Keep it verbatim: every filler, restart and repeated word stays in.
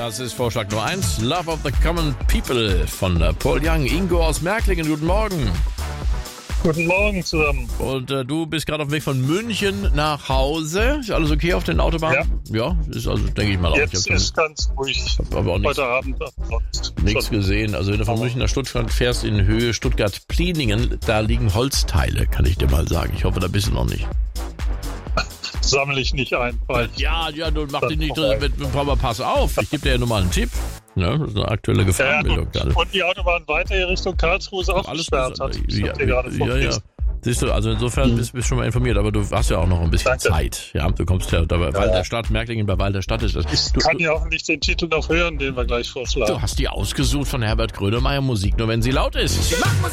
Das ist Vorschlag Nummer eins. Love of the Common People von äh, Paul Young. Ingo aus Märklingen, guten Morgen. Guten Morgen zusammen. Und äh, du bist gerade auf dem Weg von München nach Hause. Ist alles okay auf den Autobahnen? Ja. Ja, ist also, denke ich mal auch. Jetzt ich ist ganz ruhig. Hab aber auch nichts, heute Abend nichts gesehen. Also wenn du von München nach Stuttgart fährst in Höhe Stuttgart-Pliningen, da liegen Holzteile, kann ich dir mal sagen. Ich hoffe, da bist du noch nicht. Sammle ich nicht ein. Ja, ja, du mach dich nicht drin. Aber pass auf, ich gebe dir ja nur mal einen Tipp. Ja, das ist eine aktuelle Gefahrenmeldung. Ja, und, und die Autobahn weiter hier Richtung Karlsruhe ist auch alles gesperrt. Hat. Ja, ja, ja, ja. Siehst du, also insofern mhm. bist du schon mal informiert, aber du hast ja auch noch ein bisschen Danke. Zeit. Ja, du kommst ja bei ja, Wall der Stadt, Märklingen bei Wall der Stadt ist das. Ich du, kann du, ja auch nicht den Titel noch hören, den wir gleich vorschlagen. Du hast die ausgesucht von Herbert Grönemeyer, Musik nur wenn sie laut ist. Mach Musik.